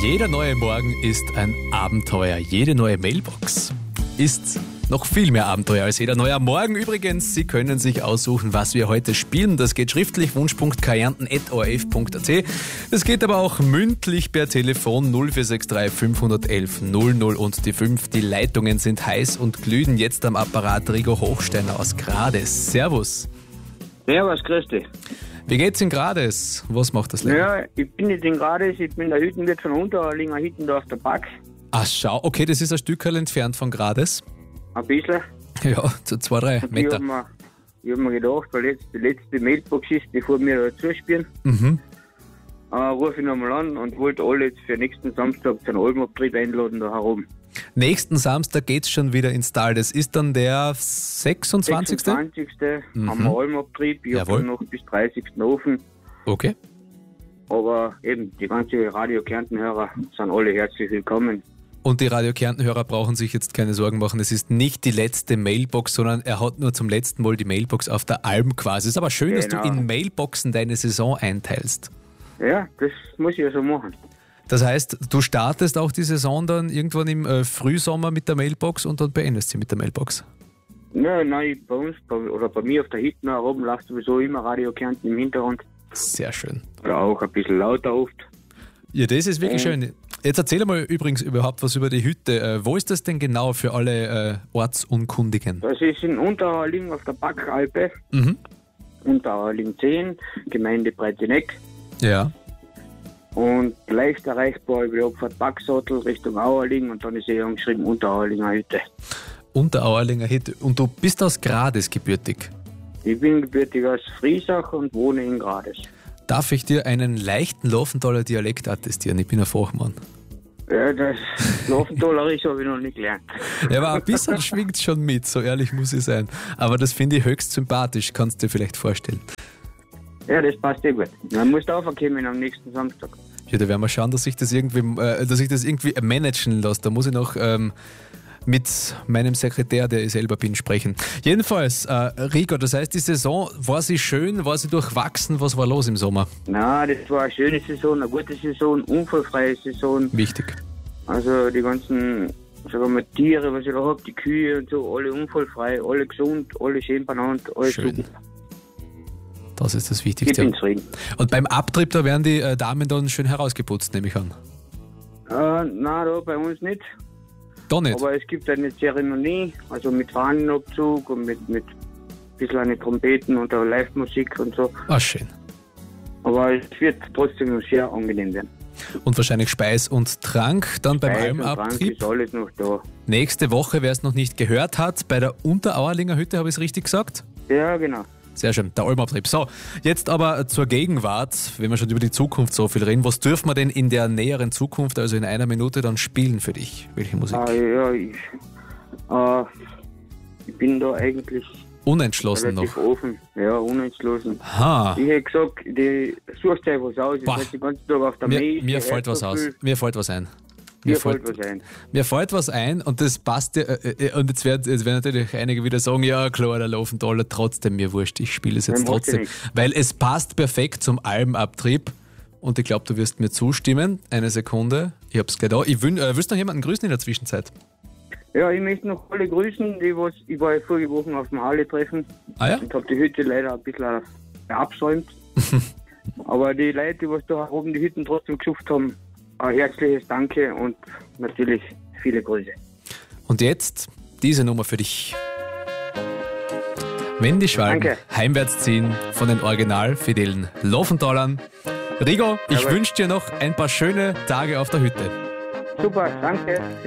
Jeder neue Morgen ist ein Abenteuer. Jede neue Mailbox ist noch viel mehr Abenteuer als jeder neue Morgen. Übrigens, Sie können sich aussuchen, was wir heute spielen. Das geht schriftlich, wunsch.kärnten@orf.at. Es geht aber auch mündlich per Telefon 0463 511 00 und die 5. Die Leitungen sind heiß und glühen. Jetzt am Apparat Rigo Hochsteiner aus Grades. Servus. Servus, grüß dich. Wie geht's in Grades? Was macht das Leben? Ja, ich bin nicht in Grades, ich bin der Hüttenwirt von Untererlinger Hütten da auf der Back. Ach schau, okay, das ist ein Stückerl entfernt von Grades. Ein bisschen. Ja, so 2-3 Meter. Ich hab mir gedacht, weil jetzt die letzte Mailbox ist, bevor wir da zuspielen, rufe ich nochmal an und wollte alle jetzt für nächsten Samstag zum Albenabtrieb einladen da herum. Nächsten Samstag geht's schon wieder ins Tal. Das ist dann der 26. 26. Haben wir Albenabtrieb. Ich habe noch bis 30. offen. Okay. Aber eben, die ganzen Radio Kärnten-Hörer sind alle herzlich willkommen. Und die Radio Kärnten-Hörer brauchen sich jetzt keine Sorgen machen. Es ist nicht die letzte Mailbox, sondern er hat nur zum letzten Mal die Mailbox auf der Alm quasi. Es ist aber schön, dass du in Mailboxen deine Saison einteilst. Ja, das muss ich ja so machen. Das heißt, du startest auch die Saison dann irgendwann im Frühsommer mit der Mailbox und dann beendest sie mit der Mailbox? Ja, nein, bei uns oder bei mir auf der Hütte herum läuft sowieso immer Radio Kärnten im Hintergrund. Sehr schön. Oder auch ein bisschen lauter oft. Ja, das ist wirklich schön. Jetzt erzähl mal übrigens überhaupt was über die Hütte. Wo ist das denn genau für alle Ortsunkundigen? Das ist in Untererling auf der Backalpe. Untererling 10, Gemeinde Breitineck. Ja. Und leicht erreichbar über die Abfahrt Backsattel Richtung Auerling und dann ist angeschrieben Untererlinger Hütte. Unterauerlinger Hütte. Und du bist aus Grades gebürtig? Ich bin gebürtig aus Friesach und wohne in Grades. Darf ich dir einen leichten Laufenthaler Dialekt attestieren? Ich bin ein Fachmann. Ja, das Laufenthalerisch habe ich noch nicht gelernt. Ja, aber ein bisschen schwingt schon mit, so ehrlich muss ich sein. Aber das finde ich höchst sympathisch, kannst du dir vielleicht vorstellen. Ja, das passt gut. Man muss da aufkommen am nächsten Samstag. Ja, da werden wir schauen, dass ich das irgendwie managen lasse. Da muss ich noch mit meinem Sekretär, der ich selber bin, sprechen. Jedenfalls, Rigo, das heißt, die Saison, war sie schön, war sie durchwachsen? Was war los im Sommer? Na, das war eine schöne Saison, eine gute Saison, unfallfreie Saison. Wichtig. Also die ganzen, sagen wir mal, Tiere, was ich da habe, die Kühe und so, alle unfallfrei, alle gesund, alle schön benannt, alles schön. Super. Das ist das Wichtigste. Ich bin zufrieden. Und beim Abtrieb, da werden die Damen dann schön herausgeputzt, nehme ich an? Nein, da bei uns nicht. Da nicht? Aber es gibt eine Zeremonie, also mit Fahnenabzug und mit ein bisschen eine Trompeten und auch Live-Musik und so. Ah, schön. Aber es wird trotzdem noch sehr angenehm werden. Und wahrscheinlich Speis und Trank dann beim Almabtrieb. Trank ist alles noch da. Nächste Woche, wer es noch nicht gehört hat, bei der Unterauerlinger Hütte, habe ich es richtig gesagt? Ja, genau. Sehr schön, der Almabtrieb. So, jetzt aber zur Gegenwart, wenn wir schon über die Zukunft so viel reden. Was dürfen wir denn in der näheren Zukunft, also in einer Minute, dann spielen für dich? Welche Musik? Ich bin da eigentlich unentschlossen relativ noch. Offen. Ja, unentschlossen. Ha. Ich hätte gesagt, suchst dir was aus. Ich bin den ganzen Tag auf der Mail. Mir fällt was aus. Mir fällt was ein. Mir fällt was ein und das passt ja. Und jetzt werden natürlich einige wieder sagen, ja klar, der Laufenthaler, trotzdem mir wurscht, ich spiele es jetzt trotzdem. Weil es passt perfekt zum Albenabtrieb und ich glaube, du wirst mir zustimmen. Eine Sekunde, ich hab's gleich da. Willst du noch jemanden grüßen in der Zwischenzeit? Ja, ich möchte noch alle grüßen, ich war ja vorige Woche auf dem Halle-Treffen. Ah ja? Und habe die Hütte leider ein bisschen absäumt. Aber die Leute, die was da oben die Hütten trotzdem geschafft haben, ein herzliches Danke und natürlich viele Grüße. Und jetzt diese Nummer für dich. Wenn die Schwalben heimwärts ziehen von den original fidelen Laufenthalern. Rigo, ich wünsche dir noch ein paar schöne Tage auf der Hütte. Super, danke.